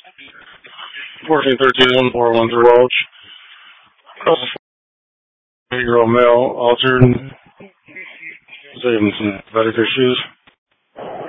1413 Welch. Also, 8-year-old male, altered, having some diabetic issues.